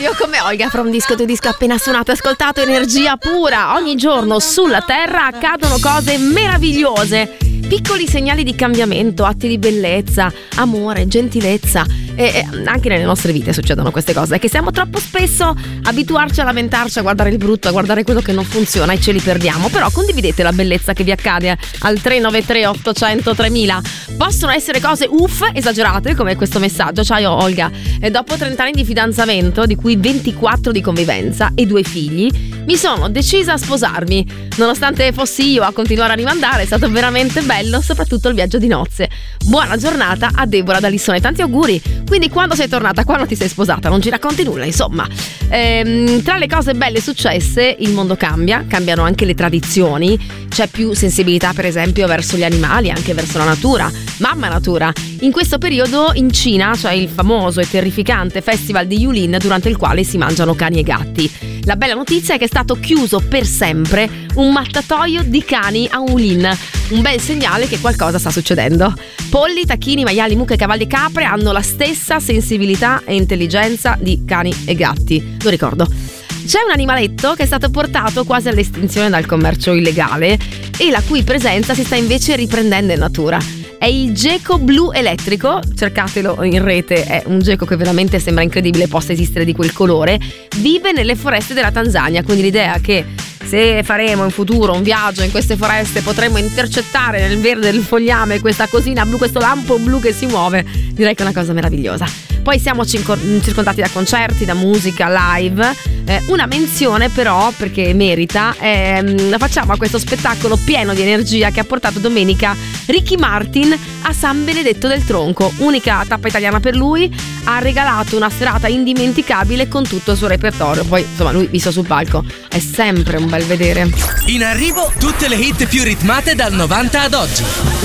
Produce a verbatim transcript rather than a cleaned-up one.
radio come Olga from Disco to Disco appena suonato e ascoltato. Energia pura. Ogni giorno sulla Terra accadono cose meravigliose, piccoli segnali di cambiamento, atti di bellezza, amore, gentilezza. E, e anche nelle nostre vite succedono queste cose, che siamo troppo spesso abituarci a lamentarci, a guardare il brutto, a guardare quello che non funziona e ce li perdiamo. Però condividete la bellezza che vi accade al tre nove tre ottocento tremila. Possono essere cose uff esagerate come questo messaggio. Ciao Olga, e dopo trenta anni di fidanzamento, di cui ventiquattro di convivenza e due figli, mi sono decisa a sposarmi. Nonostante fossi io a continuare a rimandare, è stato veramente bello, soprattutto il viaggio di nozze. Buona giornata a Deborah da Lissone, tanti auguri. Quindi quando sei tornata, quando ti sei sposata, non ci racconti nulla, insomma. Ehm, tra le cose belle successe, il mondo cambia, cambiano anche le tradizioni, c'è più sensibilità per esempio verso gli animali, anche verso la natura. Mamma natura! In questo periodo in Cina c'è il famoso e terrificante festival di Yulin, durante il quale si mangiano cani e gatti. La bella notizia è che è stato chiuso per sempre un mattatoio di cani a Yulin, un bel segnale che qualcosa sta succedendo. Polli, tacchini, maiali, mucche, cavalli e capre hanno la stessa sensibilità e intelligenza di cani e gatti, lo ricordo. C'è un animaletto che è stato portato quasi all'estinzione dal commercio illegale e la cui presenza si sta invece riprendendo in natura. È il geco blu elettrico, cercatelo in rete, è un geco che veramente sembra incredibile possa esistere di quel colore. Vive nelle foreste della Tanzania, quindi l'idea che se faremo in futuro un viaggio in queste foreste potremo intercettare nel verde del fogliame questa cosina blu, questo lampo blu che si muove, direi che è una cosa meravigliosa. Poi siamo circondati da concerti, da musica live. Eh, una menzione però, perché merita, eh, la facciamo a questo spettacolo pieno di energia che ha portato domenica Ricky Martin a San Benedetto del Tronco, unica tappa italiana per lui. Ha regalato una serata indimenticabile con tutto il suo repertorio. Poi insomma lui visto sul palco è sempre un bel vedere. In arrivo tutte le hit più ritmate dal novanta ad oggi.